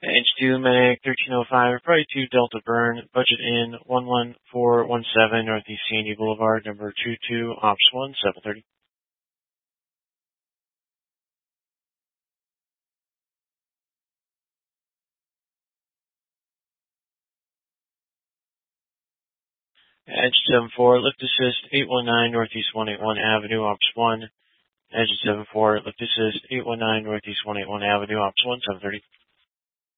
Edge 2, Medic 1305, Priority 2, Delta Burn, Budget in 11417, Northeast Sandy Boulevard, number 22, Ops 1, 730. Edge 74, Lift Assist 819, Northeast 181 Avenue, Ops 1. Edge 74, Lift Assist 819, Northeast 181 Avenue, Ops 1, 730.